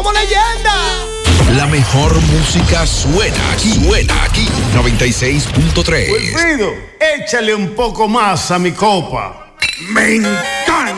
como leyenda. La mejor música suena aquí. 96.3. Wilfrido, échale un poco más a mi copa. Me encanta.